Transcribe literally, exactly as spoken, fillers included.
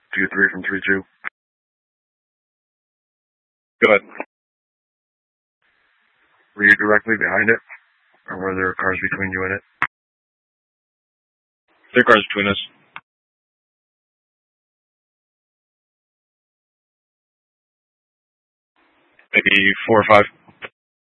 two three from three two. Go ahead. Were you directly behind it, or were there cars between you and it? There are cars between us. Maybe four or five.